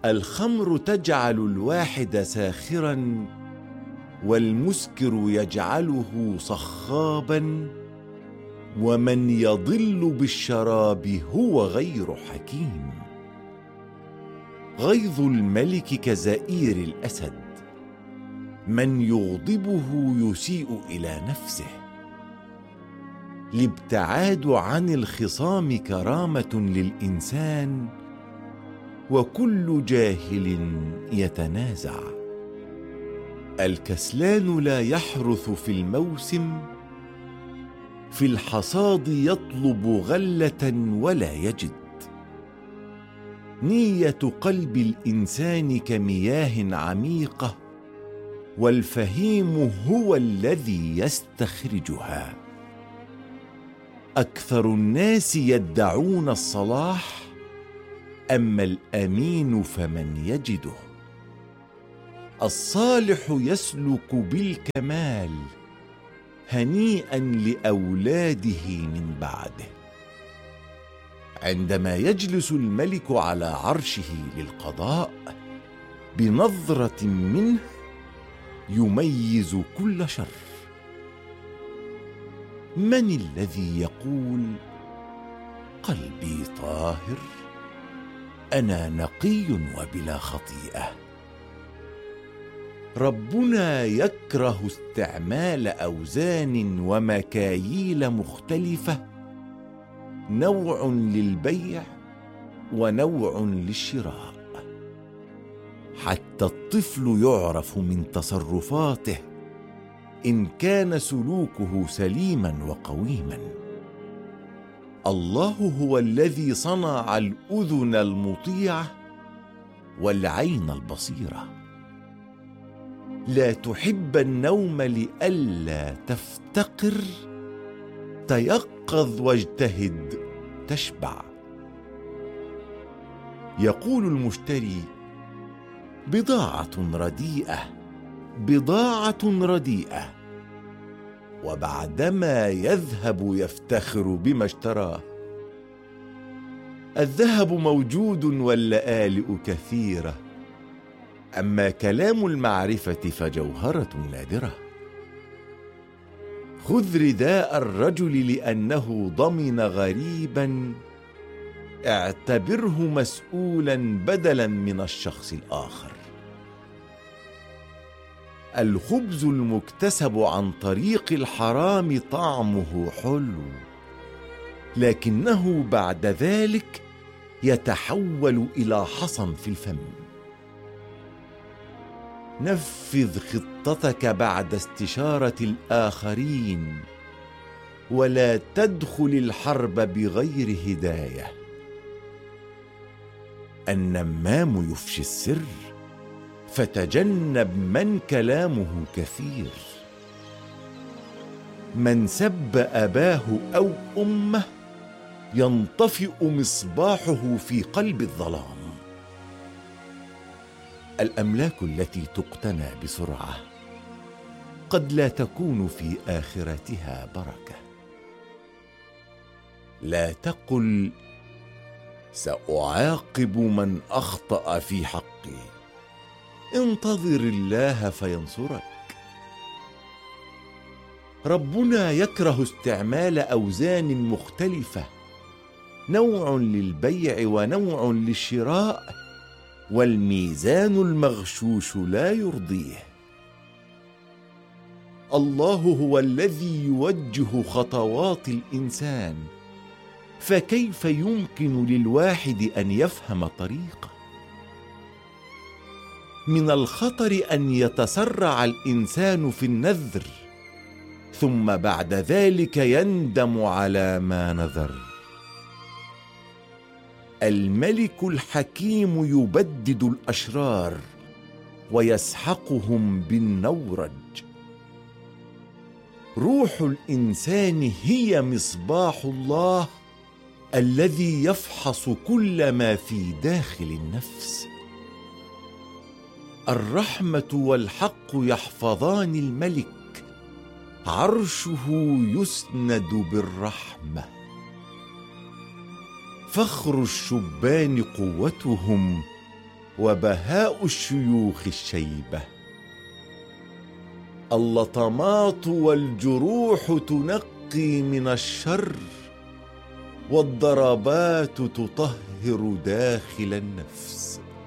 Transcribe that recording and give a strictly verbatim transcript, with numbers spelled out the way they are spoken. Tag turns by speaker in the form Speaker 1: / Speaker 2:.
Speaker 1: الخمر تجعل الواحد ساخرا، والمسكر يجعله صخابا، ومن يضل بالشراب هو غير حكيم. غيظ الملك كزئير الأسد، من يغضبه يسيء إلى نفسه. الابتعاد عن الخصام كرامة للإنسان، وكل جاهل يتنازع. الكسلان لا يحرث في الموسم، في الحصاد يطلب غلة ولا يجد. نية قلب الإنسان كمياه عميقة، والفهيم هو الذي يستخرجها. أكثر الناس يدعون الصلاح، أما الأمين فمن يجده. الصالح يسلك بالكمال، هنيئا لأولاده من بعده. عندما يجلس الملك على عرشه للقضاء، بنظرة منه يميز كل شر. من الذي يقول قلبي طاهر، أنا نقي وبلا خطيئة؟ ربنا يكره استعمال أوزان ومكاييل مختلفة، نوع للبيع ونوع للشراء. حتى الطفل يعرف من تصرفاته إن كان سلوكه سليما وقويما. الله هو الذي صنع الأذن المطيعة والعين البصيرة. لا تحب النوم لئلا تفتقر، تيقظ واجتهد تشبع. يقول المشتري بضاعة رديئة، بضاعة رديئة، وبعدما يذهب يفتخر بما اشتراه. الذهب موجود واللآلئ كثيرة، أما كلام المعرفة فجوهرة نادرة. خذ رداء الرجل لأنه ضمن غريبا، اعتبره مسؤولا بدلا من الشخص الآخر. الخبز المكتسب عن طريق الحرام طعمه حلو، لكنه بعد ذلك يتحول إلى حصن في الفم. نفذ خطتك بعد استشارة الآخرين، ولا تدخل الحرب بغير هداية. النمام يفشي السر، فتجنب من كلامه كثير. من سب أباه أو أمه ينطفئ مصباحه في قلب الظلام. الأملاك التي تقتنى بسرعة قد لا تكون في آخرتها بركة. لا تقل سأعاقب من أخطأ في حقي، انتظر الله فينصرك. ربنا يكره استعمال أوزان مختلفة، نوع للبيع ونوع للشراء، والميزان المغشوش لا يرضيه. الله هو الذي يوجه خطوات الإنسان، فكيف يمكن للواحد أن يفهم طريقه؟ من الخطر أن يتسرع الإنسان في النذر، ثم بعد ذلك يندم على ما نذر. الملك الحكيم يبدد الأشرار ويسحقهم بالنورج. روح الإنسان هي مصباح الله الذي يفحص كل ما في داخل النفس. الرحمة والحق يحفظان الملك، عرشه يسند بالرحمة. فخر الشبان قوتهم، وبهاء الشيوخ الشيبة. اللطمات والجروح تنقي من الشر، والضربات تطهر داخل النفس.